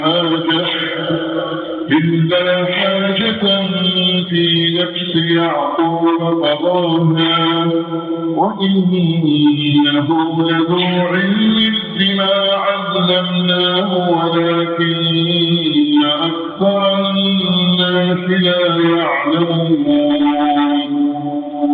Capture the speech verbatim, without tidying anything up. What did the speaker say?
حاجة إلا حاجة في نفس يعقوب قضاها وإنه لذو علم لما علمناه ولكن أكثر الناس لا يعلمون.